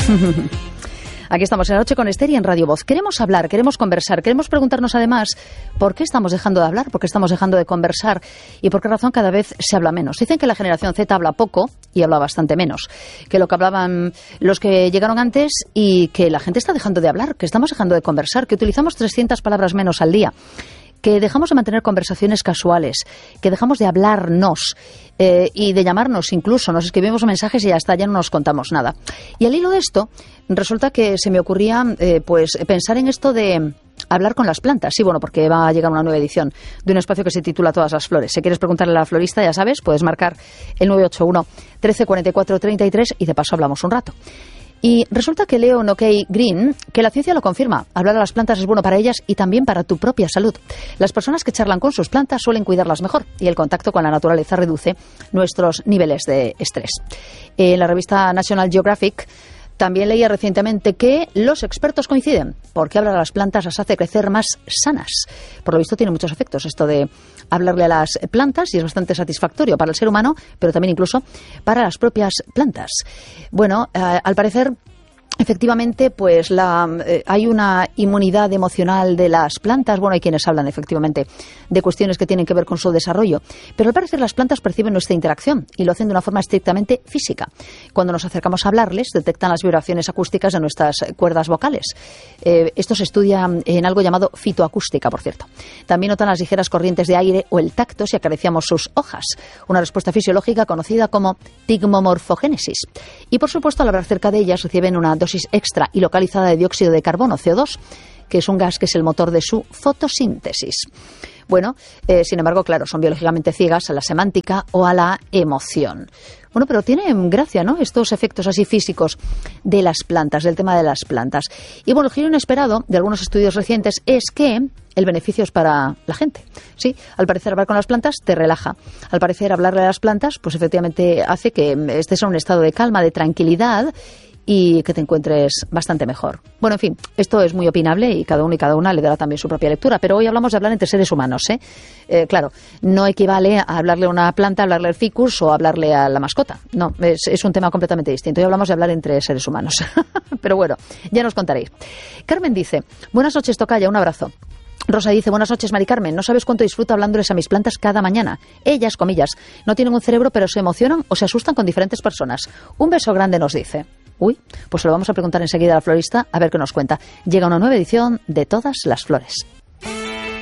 Aquí estamos en La Noche con Esther y en Radio Voz. Queremos hablar, queremos conversar, queremos preguntarnos además por qué estamos dejando de hablar, por qué estamos dejando de conversar y por qué razón cada vez se habla menos. Dicen que la generación Z habla poco y habla bastante menos, que lo que hablaban los que llegaron antes y que la gente está dejando de hablar, que estamos dejando de conversar, que utilizamos 300 palabras menos al día, que dejamos de mantener conversaciones casuales, que dejamos de hablarnos y de llamarnos incluso, nos escribimos mensajes y hasta ya no nos contamos nada. Y al hilo de esto, resulta que se me ocurría pensar en esto de hablar con las plantas. Sí, bueno, porque va a llegar una nueva edición de un espacio que se titula Todas las flores. Si quieres preguntarle a la florista, ya sabes, puedes marcar el 981 13 44 33 y de paso hablamos un rato. Y resulta que leo en OK Green que la ciencia lo confirma. Hablar a las plantas es bueno para ellas y también para tu propia salud. Las personas que charlan con sus plantas suelen cuidarlas mejor y el contacto con la naturaleza reduce nuestros niveles de estrés. En la revista National Geographic también leía recientemente que los expertos coinciden porque hablar a las plantas las hace crecer más sanas. Por lo visto tiene muchos efectos esto de hablarle a las plantas y es bastante satisfactorio para el ser humano, pero también incluso para las propias plantas. Bueno, al parecer, efectivamente, pues hay una inmunidad emocional de las plantas. Bueno, hay quienes hablan efectivamente de cuestiones que tienen que ver con su desarrollo, pero al parecer las plantas perciben nuestra interacción y lo hacen de una forma estrictamente física. Cuando nos acercamos a hablarles, detectan las vibraciones acústicas de nuestras cuerdas vocales. Esto se estudia en algo llamado fitoacústica, por cierto. También notan las ligeras corrientes de aire o el tacto si acariciamos sus hojas, una respuesta fisiológica conocida como tigmomorfogénesis. Y por supuesto, al hablar cerca de ellas reciben una dosis extra y localizada de dióxido de carbono, CO2, que es un gas que es el motor de su fotosíntesis. Bueno, sin embargo, claro, son biológicamente ciegas a la semántica o a la emoción. Bueno, pero tienen gracia, ¿no?, estos efectos así físicos de las plantas, del tema de las plantas. Y bueno, el giro inesperado de algunos estudios recientes es que el beneficio es para la gente. Sí, al parecer hablar con las plantas te relaja. Al parecer hablarle a las plantas, pues efectivamente hace que estés en un estado de calma, de tranquilidad y que te encuentres bastante mejor. Bueno, en fin, esto es muy opinable y cada uno y cada una le dará también su propia lectura, pero hoy hablamos de hablar entre seres humanos, claro, no equivale a hablarle a una planta, hablarle al ficus o hablarle a la mascota. No, es un tema completamente distinto. Hoy hablamos de hablar entre seres humanos. Pero bueno, ya nos contaréis. Carmen dice: buenas noches, tocaya, un abrazo. Rosa dice: buenas noches, Mari Carmen. No sabes cuánto disfruto hablándoles a mis plantas cada mañana. Ellas, comillas, no tienen un cerebro, pero se emocionan o se asustan con diferentes personas. Un beso grande, nos dice. Uy, pues se lo vamos a preguntar enseguida a la florista a ver qué nos cuenta. Llega una nueva edición de Todas las flores.